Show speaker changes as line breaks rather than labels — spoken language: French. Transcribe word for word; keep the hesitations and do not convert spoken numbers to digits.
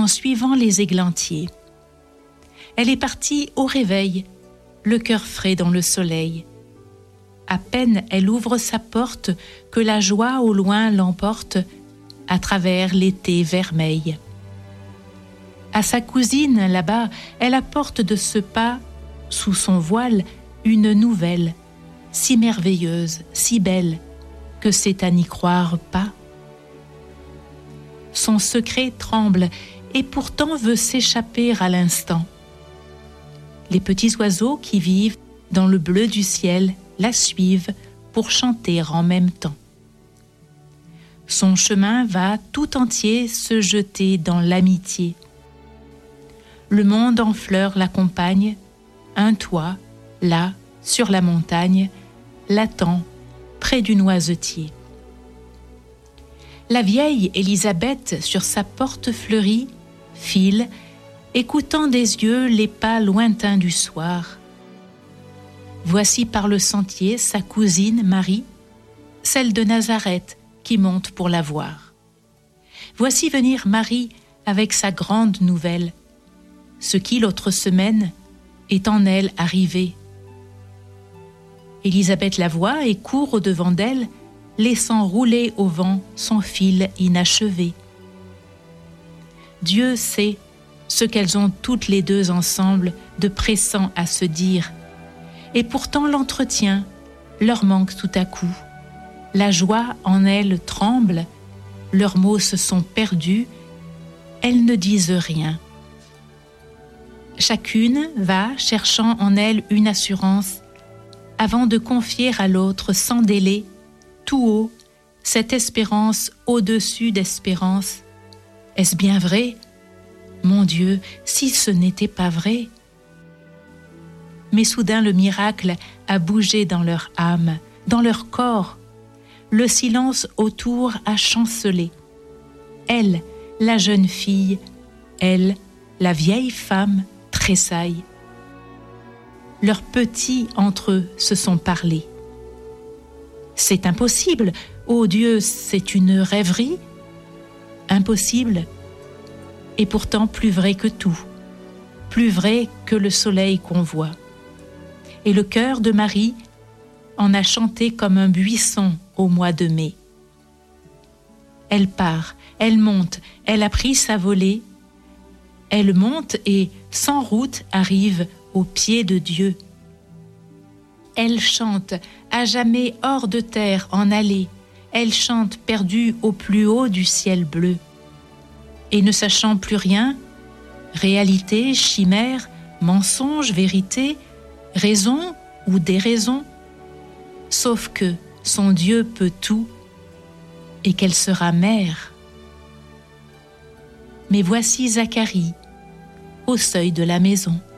en suivant les églantiers. Elle est partie au réveil, le cœur frais dans le soleil. À peine elle ouvre sa porte que la joie au loin l'emporte à travers l'été vermeil. À sa cousine là-bas, elle apporte de ce pas, sous son voile, une nouvelle, si merveilleuse, si belle, que c'est à n'y croire pas. Son secret tremble et pourtant veut s'échapper à l'instant. Les petits oiseaux qui vivent dans le bleu du ciel la suivent pour chanter en même temps. Son chemin va tout entier se jeter dans l'amitié. Le monde en fleurs l'accompagne, un toit, là, sur la montagne, l'attend près du noisetier. La vieille Élisabeth, sur sa porte fleurie, file, écoutant des yeux les pas lointains du soir. Voici par le sentier sa cousine Marie, celle de Nazareth, qui monte pour la voir. Voici venir Marie avec sa grande nouvelle. Ce qui, l'autre semaine, est en elle arrivé. Élisabeth la voit et court au-devant d'elle, laissant rouler au vent son fil inachevé. Dieu sait ce qu'elles ont toutes les deux ensemble de pressant à se dire, et pourtant l'entretien leur manque tout à coup. La joie en elles tremble, leurs mots se sont perdus, elles ne disent rien. Chacune va cherchant en elle une assurance avant de confier à l'autre sans délai, tout haut, cette espérance au-dessus d'espérance. Est-ce bien vrai? Mon Dieu, si ce n'était pas vrai! Mais soudain le miracle a bougé dans leur âme, dans leur corps. Le silence autour a chancelé. Elle, la jeune fille, elle, la vieille femme, tressaille. Leurs petits entre eux se sont parlé. C'est impossible, ô Dieu, c'est une rêverie? Impossible, et pourtant plus vrai que tout, plus vrai que le soleil qu'on voit. Et le cœur de Marie en a chanté comme un buisson au mois de mai. Elle part, elle monte, elle a pris sa volée, elle monte et, sans route, arrive au pied de Dieu. Elle chante, à jamais hors de terre en allée, elle chante perdue au plus haut du ciel bleu. Et ne sachant plus rien, réalité, chimère, mensonge, vérité, raison ou déraison, sauf que son Dieu peut tout et qu'elle sera mère. Mais voici Zacharie au seuil de la maison.